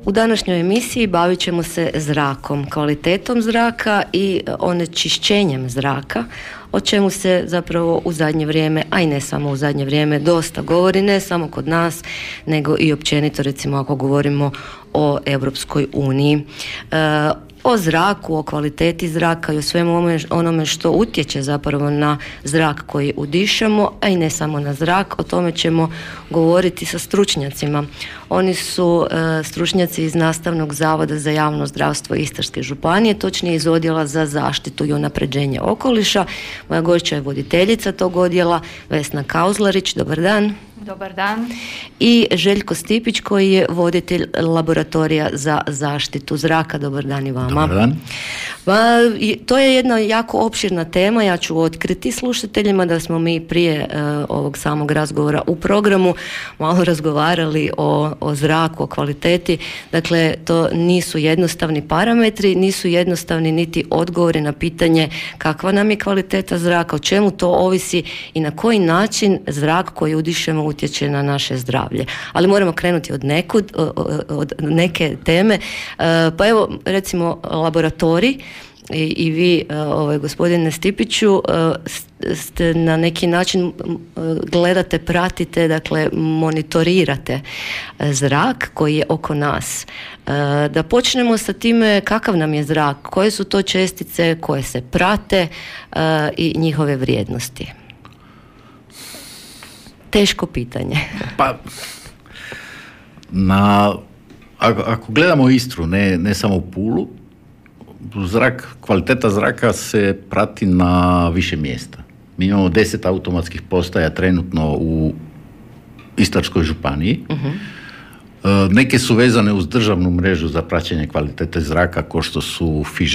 U današnjoj emisiji bavit ćemo se zrakom, kvalitetom zraka i onečišćenjem zraka, o čemu se zapravo u zadnje vrijeme, a i ne samo u zadnje vrijeme, dosta govori, ne samo kod nas, nego i općenito, recimo ako govorimo o Europskoj uniji. O zraku, o kvaliteti zraka i o svemu onome što utječe zapravo na zrak koji udišemo, a i ne samo na zrak. O tome ćemo govoriti sa stručnjacima. Oni su stručnjaci iz Nastavnog zavoda za javno zdravstvo Istarske županije, točnije iz Odjela za zaštitu i unapređenje okoliša. Moja gošća je voditeljica tog odjela, Vesna Kauzlarić. Dobar dan. Dobar dan. I Željko Stipić koji je voditelj laboratorija za zaštitu zraka. Dobar dan i vama. Dobar dan. To je jedna jako opširna tema. Ja ću otkriti slušateljima da smo mi prije ovog samog razgovora u programu malo razgovarali o zraku, o kvaliteti. Dakle, to nisu jednostavni parametri, nisu jednostavni niti odgovori na pitanje kakva nam je kvaliteta zraka, o čemu to ovisi i na koji način zrak koji udišemo utječe na naše zdravlje. Ali moramo krenuti od neke teme. Pa evo, recimo, laboratorij i vi, gospodine Stipiću, ste na neki način gledate, pratite, dakle monitorirate zrak koji je oko nas. Da počnemo sa time kakav nam je zrak, koje su to čestice koje se prate i njihove vrijednosti. Teško pitanje. Pa, ako gledamo Istru, ne samo Pulu, kvaliteta zraka se prati na više mjesta. Mi imamo 10 automatskih postaja trenutno u Istarskoj županiji. Neke su vezane uz državnu mrežu za praćenje kvalitete zraka, kao što su